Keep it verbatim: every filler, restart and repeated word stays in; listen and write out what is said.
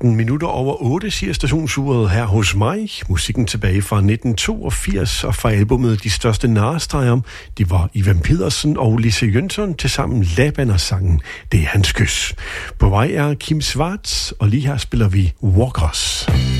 tretten minutter over otte, siger stationsuret her hos mig. Musikken tilbage fra nitten toogfirs og fra albumet De Største Narestreger. De var Ivan Pedersen og Lise Jønsson til sammen Labandersangen Det er hans kys. På vej er Kim Schwartz, og lige her spiller vi Walkers.